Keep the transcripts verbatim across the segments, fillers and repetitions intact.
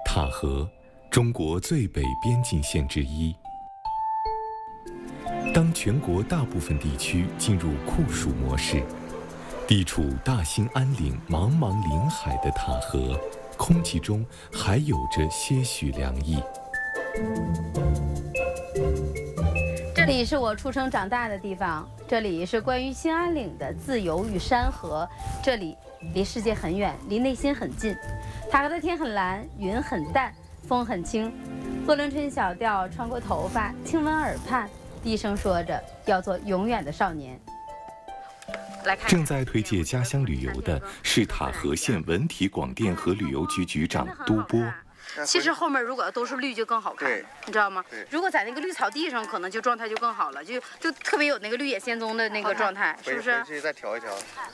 塔河，中国最北边境县之一。当全国大部分地区进入酷暑模式，地处大兴安岭茫茫林海的塔河，空气中还有着些许凉意。 这里是我出生长大的地方，这里是关于兴安岭的自由与山河，这里离世界很远，离内心很近。塔河的天很蓝，云很淡，风很轻，鄂伦春小调穿过头发，轻吻耳畔，低声说着要做永远的少年。 正在推介家乡旅游的是塔河县文体广电和旅游局局长都波。 其实后面如果都是绿就更好看，你知道吗？如果在那个绿草地上，可能就状态就更好了，就就特别有那个绿野仙踪的那个状态，是不是？ 回去再调一调。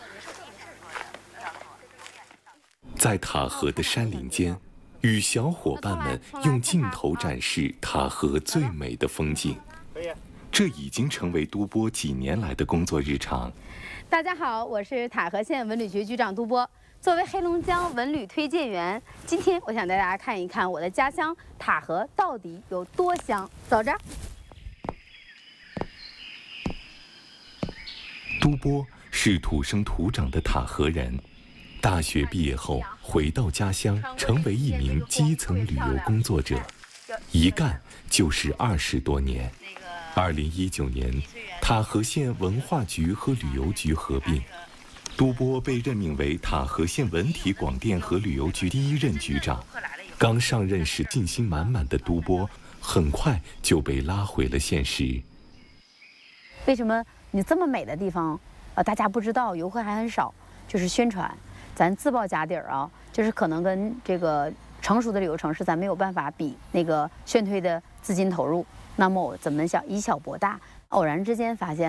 在塔河的山林间，与小伙伴们用镜头展示塔河最美的风景。这已经成为都波几年来的工作日常。 大家好，我是塔河县文旅局局长都波。作为黑龙江文旅推荐员，今天我想带大家看一看我的家乡塔河到底有多香。走着。 都波是土生土长的塔河人，大学毕业后回到家乡，成为一名基层旅游工作者，一干就是二十多年。二零一九年，塔河县文化局和旅游局合并。都波被任命为塔河县文体广电和旅游局第一任局长。刚上任时信心满满的都波，很快就被拉回了现实。 为什么你这么美的地方，呃，大家不知道，游客还很少？就是宣传，咱自报家底儿啊，就是可能跟这个成熟的旅游城市，咱没有办法比那个宣推的资金投入。那么我怎么想以小博大？偶然之间发现。